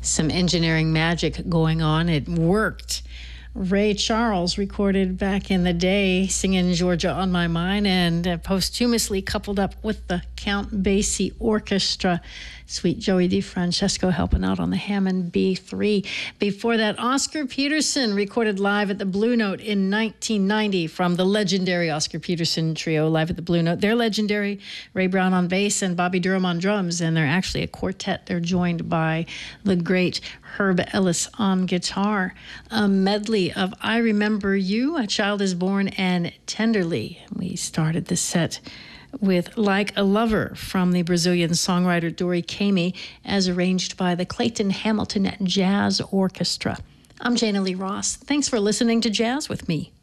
Some engineering magic going on. It worked. Ray Charles recorded back in the day singing Georgia on My Mind, and posthumously coupled up with the Count Basie Orchestra. Sweet Joey DeFrancesco helping out on the Hammond B3. Before that, Oscar Peterson recorded live at the Blue Note in 1990 from the legendary Oscar Peterson Trio live at the Blue Note. They're legendary. Ray Brown on bass and Bobby Durham on drums, and they're actually a quartet. They're joined by the great Herb Ellis on guitar. A medley of I Remember You, A Child Is Born, and Tenderly. We started the set with Like a Lover from the Brazilian songwriter Dori Caymmi, as arranged by the Clayton Hamilton Jazz Orchestra. I'm Jana Lee Ross. Thanks for listening to Jazz with me.